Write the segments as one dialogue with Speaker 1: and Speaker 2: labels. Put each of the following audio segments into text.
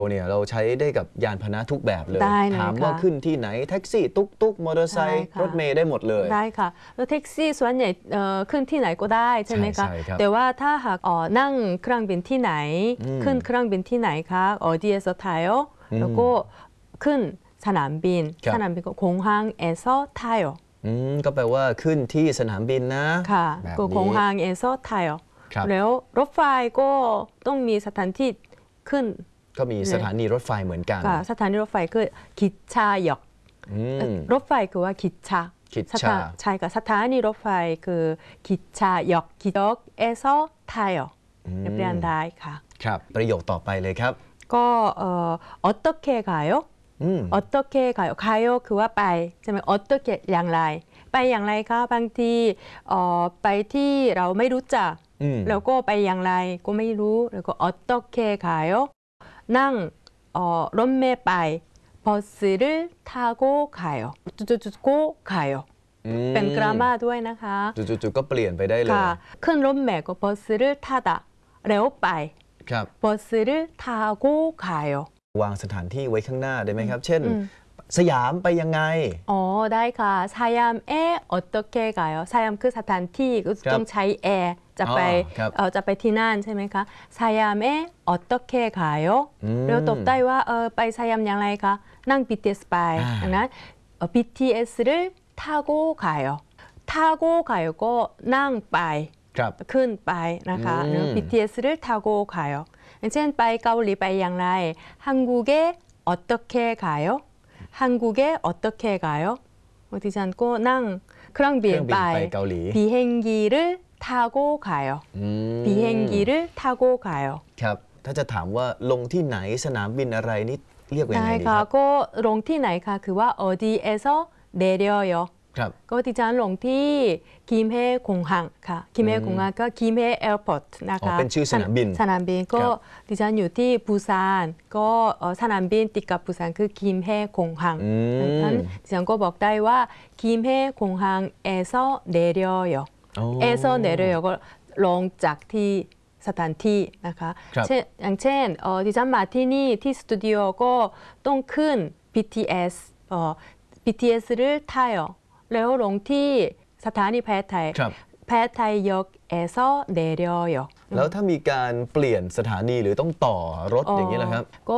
Speaker 1: เนี่ยเราใช้ได้กับยานพาหนะทุกแบบเลยถามว่า
Speaker 2: ค่ะ
Speaker 1: ขึ้นที่ไหนแท็กซี่ตุ๊กมอเตอร์ไซค์รถเมล์ได้หมดเลย
Speaker 2: ได้ค่ะแล้วแท็กซี่ส่วนใหญ่ขึ้นที่ไหนก็ได้ใช่ไหมคะ
Speaker 1: ใช่ครับ
Speaker 2: แต่ว่าถ้าหากนั่งเครื่องบินที่ไหนขึ้นเครื่องบินที่ไหนคะ어디에서 타요แล้วก็ขึ้นสนามบิน공항에서 타요
Speaker 1: ก็แปลว่าขึ้นที่สนามบินนะ
Speaker 2: ค่ะ
Speaker 1: แบบ
Speaker 2: ก็
Speaker 1: นี้
Speaker 2: 공항에서 타요
Speaker 1: ครับ
Speaker 2: แล้วรถไฟก็ต้องมีสถานที่ขึ้น
Speaker 1: ก็มีสถานีรถไฟเหมือนกัน
Speaker 2: ค่ะสถานีรถไฟคือ기차역รถไฟคือว่า기차ใช่ค่ะสถานีรถไฟคือ기차역 기역에서 타요เรียนได้ค่ะ
Speaker 1: ครับประโยคต่อไปเลยครับ
Speaker 2: ก็어떻게 가요 어떻게 가요 가요คือว่าไปใช่ไหม어떻게อย่างไรไปอย่างไรคะบางทีไปที่เราไม่รู้จักแล้วก็ไปอย่างไรก็ไม่รู้แล้วก็어떻게 가요นั่งรถเมล์ไป버스를 타고 가요จุดๆ고 가요เป็นกรามาด้วยนะคะ
Speaker 1: จุดๆก็เปลี่ยนไปได้เลย
Speaker 2: ขึ้นรถเมล์ก็버스를 타다แล้วไป
Speaker 1: ครับ
Speaker 2: 버스를 타고 가요
Speaker 1: วางสถานที่ไว้ข้างหน้าได้ไหมครับเช่นสยามไปยังไง
Speaker 2: ได้ค่ะ사얌에 어떻게 가요 사얌คือสถานที่ก็ต้องใช้แอร์จะไปที่นั่นใช่ไหมคะ사얌에 어떻게 가요แล้วตอบได้ว่าไปสยามอย่างไรคะนั่ง BTS ไปดังนั้น BTS를 타고 가요 타고 가요ก็นั่งไปขึ้นไปนะคะBTS를 타고 가요เช่นไปเกาหลีไปอย่างไร한국에 어떻게 가요 한국에 어떻게 가요ดิฉันก็นั่งเครื่องบินไป
Speaker 1: เกาหลี
Speaker 2: 비행기를 타고 가요 비행기를 타고 가요
Speaker 1: ครับถ้าจะถามว่าลงที่ไหนสนามบินอะไรนี่เรียกว่ายังไงดีครับ
Speaker 2: ก็ลงที่ไหนคะคือว่า어디에서 내려요
Speaker 1: ครับ
Speaker 2: ก็ดิฉันลงที่กิมเฮคงฮังค่ะกิมเฮคงฮังก็กิมเฮแอร์พอร์ตนะคะ
Speaker 1: เป็นชื่อสนามบิน
Speaker 2: ก็ดิฉันอยู่ที่ปูซานก็สนามบินติดกับปูซานคือกิมเฮคงฮังดังนั้นดิฉันก็บอกได้ว่ากิมเฮคงฮัง에서 내려요 에서 내려요ก็ลงจากที่สถานที่นะคะอย่างเช่นดิฉันมาที่นี่ที่สตูดิโอก็ต้องขึ้น BTS를 타요แล้วลงที่สถานีแพทย์ไทย역에서 내려요
Speaker 1: แล้วถ้ามีการเปลี่ยนสถานีหรือต้องต่อรถอย่างนี้แหละครับ
Speaker 2: ก็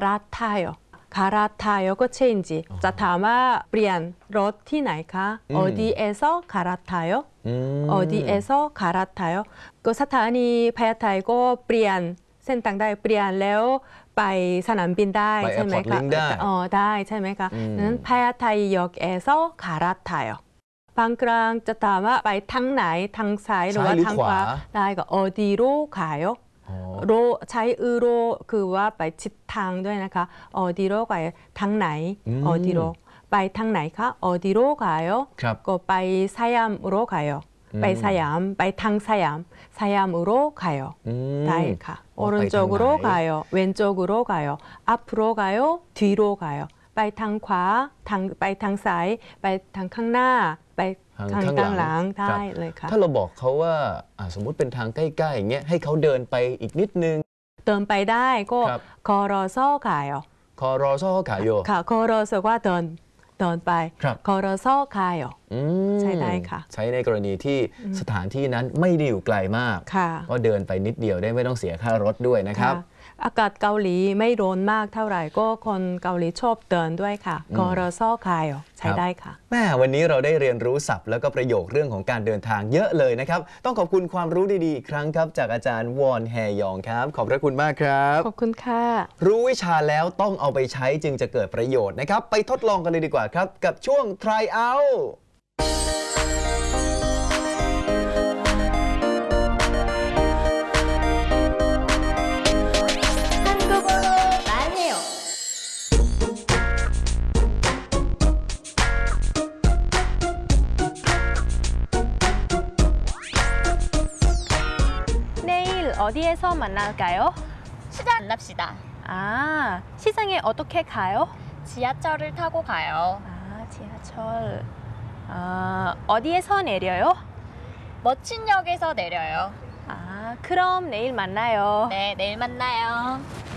Speaker 2: 갈아타요ก็ change จะถามว่าเปลี่ยนรถที่ไหนคะ어디에서 갈아타요 어디에서 갈아타요ก็สถานีแพทย์ไทยก็เปลี่ยนเส้นทางได้เปลี่ยนแล้วไปสนามบินได้ใช่ไหมคะได้ใช่ไหมคะนั้นแพทย์ไทย역에서 갈아타요บางครั้งจะถามว่าไปทางไหนทางซ้ายหรือว่าทางขวาได้ก็어디로 가요โรใช้โรคือว่าไปทิศทางด้วยนะคะ어디로 가요ทางไหน어디로ไปทางไหนคะ어디로 가요ก็ไปสยาม으로 가요ไปสยามไปทางสยาม으로 가요ได้ค่ะ오른쪽으로 가요 왼쪽으로 가요 앞으로 가요 뒤로 가요ไปทางขวาไปทางซ้ายไปทางข้างหน้าไปทางข้างหลังได้เลยค่ะ
Speaker 1: ถ้าเราบอกเขาว่าสมมุติเป็นทางใกล้ๆอย่างเงี้ยให้เขาเดินไปอีกนิดนึง
Speaker 2: เดินไปได้ก็걸어서 가요
Speaker 1: 걸어서 가요
Speaker 2: ค่ะ걸어서ว่าเดินไป걸어서 가요ใช้ได้ค่ะ
Speaker 1: ใช้ในกรณีที่สถานที่นั้นไม่ได้อยู่ไกลมากก็เดินไปนิดเดียวได้ไม่ต้องเสียค่ารถด้วยนะครับ
Speaker 2: อากาศเกาหลีไม่ร้อนมากเท่าไหร่ก็คนเกาหลีชอบเดินด้วยค่ะ걸어서 가요ใช้ได้ค่ะ
Speaker 1: แม่วันนี้เราได้เรียนรู้ศัพท์แล้วก็ประโยคเรื่องของการเดินทางเยอะเลยนะครับต้องขอบคุณความรู้ดีๆอีกครั้งครับจากอาจารย์วอนแฮยองครับขอบพระคุณมากครับ
Speaker 2: ขอบคุณค่ะ
Speaker 1: รู้วิชาแล้วต้องเอาไปใช้จึงจะเกิดประโยชน์นะครับไปทดลองกันเลยดีกว่าครับกับช่วง try out
Speaker 2: 어디에서 만날까요?
Speaker 3: 시장 만납시다.
Speaker 2: 시장에 어떻게 가요?
Speaker 3: 지하철을 타고 가요.
Speaker 2: 지하철. 어디에서 내려요?
Speaker 3: 멋진 역에서 내려요.
Speaker 2: 그럼 내일 만나요.
Speaker 3: 네, 내일 만나요.